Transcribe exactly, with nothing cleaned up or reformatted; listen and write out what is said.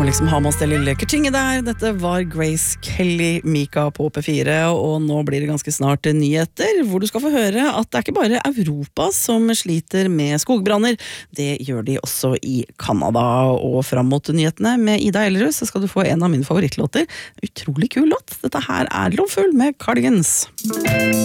må liksom ha med oss det lille kertinget der. Dette var Grace Kelly, Mika på P fire, og nå blir det ganske snart nyheter, hvor du skal få høre at det er ikke bare Europa som sliter med skogbranner, det gjør de også i Kanada. Og fram mot nyhetene med Ida Ellerud, så skal du få en av mine favorittlåter. Utrolig kul låt. Dette her er Lovfull med Cardigans.